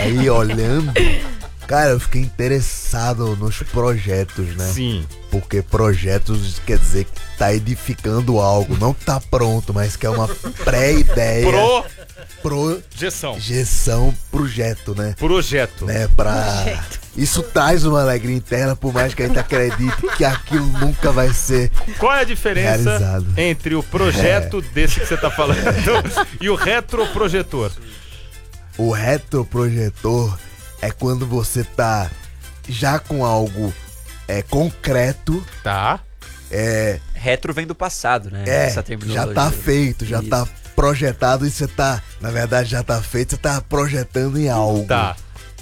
aí olhando, cara, eu fiquei interessado nos projetos, né? Sim. Porque projetos quer dizer que tá edificando algo, não que tá pronto, mas que é uma pré-ideia. Projeção, projeto, né? Projeto. Né, Isso traz uma alegria interna, por mais que a gente acredite que aquilo nunca vai ser Qual é a diferença realizado. Entre o projeto desse que você tá falando e o retroprojetor? O retroprojetor é quando você tá já com algo concreto. Tá. Retro vem do passado, né? Essa já tá feito, já Isso. tá projetado e você tá, na verdade já tá feito, você tá projetando em algo. Tá.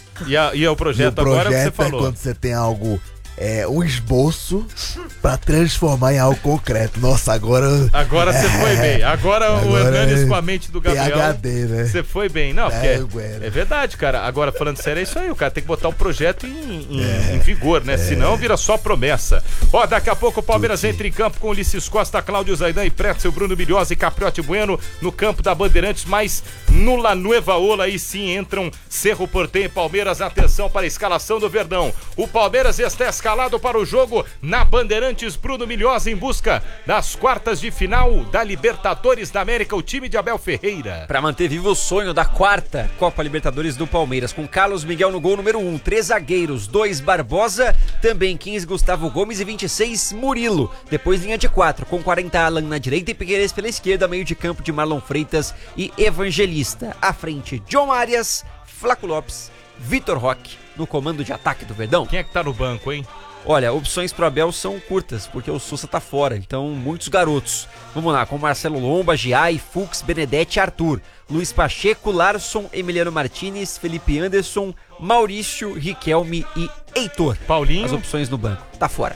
E o projeto E o agora projeto é o que você falou. quando você tem algo, um esboço pra transformar em algo concreto. Nossa, agora você foi bem. Agora o Hernanes com a mente do Gabriel. PhD, né? Você foi bem. Não, porque Guera. é verdade, cara. Agora, falando sério, é isso aí. O cara tem que botar o projeto em vigor, né? Senão vira só promessa. Ó, daqui a pouco o Palmeiras entra em campo com Ulisses Costa, Cláudio Zaidan e Pretzel, Bruno Milhosa e Capriotti Bueno no campo da Bandeirantes, mas no La Nueva Ola aí sim entram Cerro Porteño e Palmeiras. Atenção para a escalação do Verdão. O Palmeiras está escalado para o jogo na Bandeirantes. Bruno Milhosa em busca das quartas de final da Libertadores da América, o time de Abel Ferreira. Para manter vivo o sonho da quarta Copa Libertadores do Palmeiras, com Carlos Miguel no gol número 1, 3 zagueiros, 2 Barbosa, também 15 Gustavo Gomes e 26 Murilo. Depois linha de 4, com 40 Alan na direita e Piquerez pela esquerda, meio de campo de Marlon Freitas e Evangelista. À frente, John Arias, Flaco Lopes, Vitor Roque no comando de ataque do Verdão. Quem é que tá no banco, hein? Olha, opções pro Abel são curtas, porque o Sousa tá fora, então muitos garotos. Vamos lá, com Marcelo Lomba, Giai, Fux, Benedetti, Arthur, Luiz Pacheco, Larson, Emiliano Martinez, Felipe Anderson, Maurício, Riquelme e Heitor. Paulinho. As opções no banco, tá fora.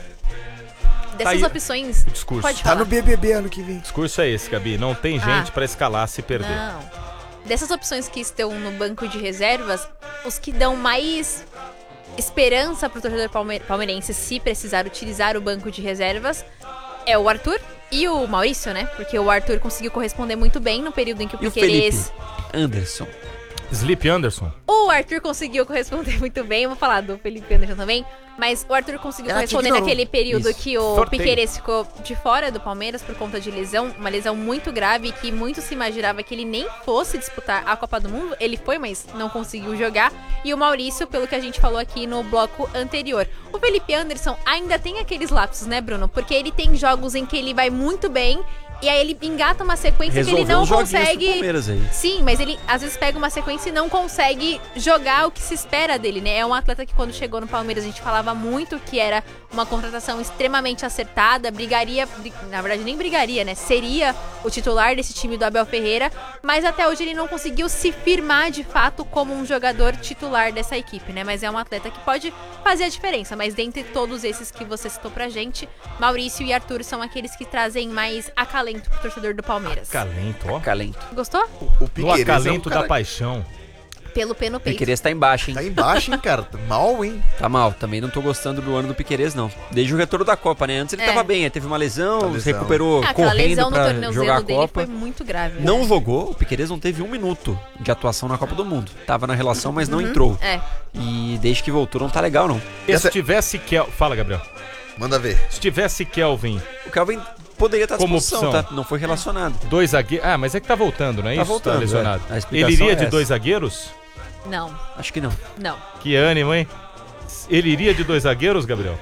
Dessas opções, o discurso. pode falar. Tá no BBB ano que vem. O discurso é esse, Gabi. Não tem gente pra escalar se perder. Não. Dessas opções que estão no banco de reservas, os que dão mais esperança pro torcedor palmeirense se precisar utilizar o banco de reservas é o Arthur e o Maurício, né? Porque o Arthur conseguiu corresponder muito bem no período em que o Piquerez... Anderson. Sleep Anderson. O Arthur conseguiu corresponder muito bem, eu vou falar do Felipe Anderson também, mas o Arthur conseguiu corresponder naquele período que o Piquerez ficou de fora do Palmeiras por conta de lesão, uma lesão muito grave que muito se imaginava que ele nem fosse disputar a Copa do Mundo. Ele foi, mas não conseguiu jogar. E o Maurício, pelo que a gente falou aqui no bloco anterior. O Felipe Anderson ainda tem aqueles lapsos, né, Bruno? Porque ele tem jogos em que ele vai muito bem e aí ele engata uma sequência que ele não consegue... Sim, mas ele às vezes pega uma sequência e não consegue jogar o que se espera dele, né? É um atleta que quando chegou no Palmeiras a gente falava muito que era uma contratação extremamente acertada, brigaria, na verdade nem brigaria, né? Seria o titular desse time do Abel Ferreira, mas até hoje ele não conseguiu se firmar de fato como um jogador titular dessa equipe, né? Mas é um atleta que pode fazer a diferença, mas dentre todos esses que você citou pra gente, Maurício e Arthur são aqueles que trazem mais acalento pro torcedor do Palmeiras. Acalento, ó. Acalento. Gostou? O Piquerez acalento da paixão. Pelo pé no peito. Piquerez tá embaixo, hein? Tá embaixo, hein, cara? Tá mal, hein? Tá mal, também não tô gostando do ano do Piquerez, não. Desde o retorno da Copa, né? Antes ele tava bem, teve uma lesão, se recuperou aquela correndo lesão pra no jogar a dele Copa. foi muito grave. Não né? jogou, o Piquerez não teve 1 minuto de atuação na Copa do Mundo. Tava na relação, mas não entrou. E desde que voltou não tá legal, não. Se tivesse Fala, Gabriel. Manda ver. Se tivesse Kelvin... O Kelvin poderia estar à como disposição, opção, tá? Não foi relacionado. 2 zagueiros... mas é que tá voltando, não é Tá isso? voltando, Tá lesionado. A explicação Ele iria é de essa. 2 zagueiros? Não. Acho que não. Não. Que ânimo, hein? Ele iria de 2 zagueiros, Gabriel?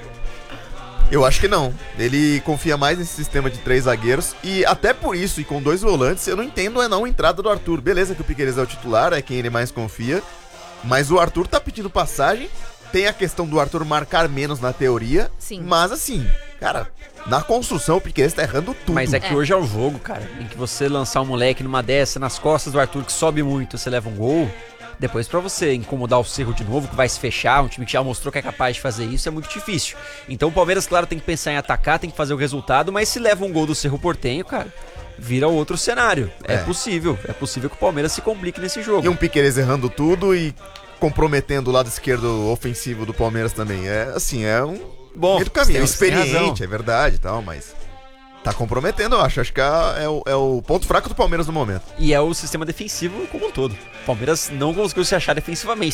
Eu acho que não. Ele confia mais nesse sistema de 3 zagueiros. E até por isso, e com 2 volantes, eu não entendo a entrada do Arthur. Beleza que o Piquerez é o titular, é quem ele mais confia. Mas o Arthur tá pedindo passagem. Tem a questão do Arthur marcar menos na teoria. Sim. Mas assim, cara, na construção o Piquerez tá errando tudo. Mas é que hoje é o jogo, cara. Em que você lançar um moleque numa dessa, nas costas do Arthur, que sobe muito, você leva um gol. Depois pra você incomodar o Cerro de novo, que vai se fechar, um time que já mostrou que é capaz de fazer isso, é muito difícil. Então o Palmeiras, claro, tem que pensar em atacar, tem que fazer o resultado, mas se leva um gol do Cerro Porteño, cara, vira outro cenário. É possível que o Palmeiras se complique nesse jogo. E um Piquerez errando tudo e comprometendo o lado esquerdo ofensivo do Palmeiras também. É assim, é um bom meio do caminho, experiente, experiente, é verdade e tal, mas tá comprometendo, eu acho. Acho que é o ponto fraco do Palmeiras no momento. E é o sistema defensivo como um todo. O Palmeiras não conseguiu se achar defensivamente.